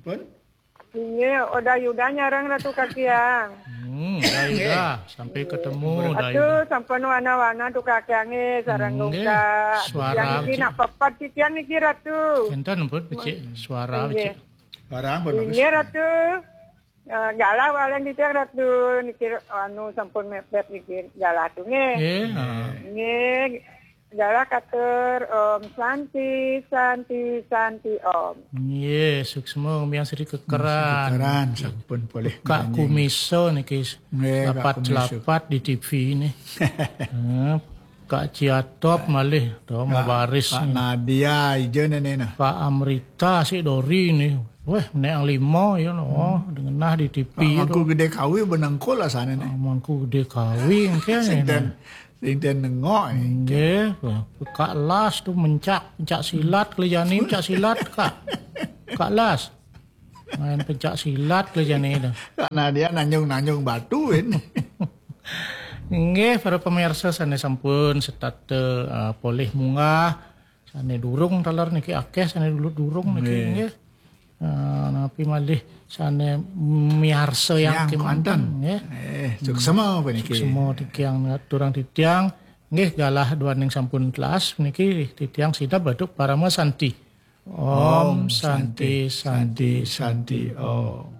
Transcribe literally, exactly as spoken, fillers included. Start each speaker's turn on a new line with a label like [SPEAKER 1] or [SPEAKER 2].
[SPEAKER 1] Pun?
[SPEAKER 2] Iya, Oda Yuda nyarang Ratu Kakiang.
[SPEAKER 3] Hmm, Yuda, sampai ketemu Yuda.
[SPEAKER 2] Atuh sampun wana-wana tu kakiange sareng dongka.
[SPEAKER 3] Suara
[SPEAKER 2] Yang iki nak papat kikian iki Ratu.
[SPEAKER 3] Enten pun becik suara becik.
[SPEAKER 1] Barang pun bagus.
[SPEAKER 2] Ini Ratu. Uh, jala walen ditiang Ratu niki anu sampun mepet niki jala tu nge.
[SPEAKER 3] Eh,
[SPEAKER 2] Nge jala katur Om Santi Santi Santi Om.
[SPEAKER 3] Iya, suksma yang seri kekeran.
[SPEAKER 1] Keran, sampun boleh.
[SPEAKER 3] Kak Kumiso niki
[SPEAKER 1] Nggih, Kak
[SPEAKER 3] lapat-lapat di T V ini. Eh, Kak Ciatop malih to mabaris.
[SPEAKER 1] Pak Nadia ijo nene.
[SPEAKER 3] Pak Amrita si Dori nih. Wah, nek yang lima ya no, dengan nah di T V itu.
[SPEAKER 1] Mangku gede kawi benangkul lah sana nih.
[SPEAKER 3] Mangku gede kawi kayaknya.
[SPEAKER 1] Dan dan nengok.
[SPEAKER 3] Nggih, Kak Las tuh mencak, pencak silat kelejane pencak silat Kak. Kak Las. Main pencak silat kelejane itu.
[SPEAKER 1] Karena dia nanyung-nanyung batuin.
[SPEAKER 3] Nggih, para pemirsa sane sampun setate uh, polih munggah. Sane durung talar niki akeh sane dulu durung niki nggih. Uh, napi malih sane miarsa yang kemanten nggih.
[SPEAKER 1] Eh, suksema apa niki?
[SPEAKER 3] Semua tiang turang titiang nggih galah duaning sampun kelas niki titiang sida baduk Parama Santi. Om Santi Santi Santi Om.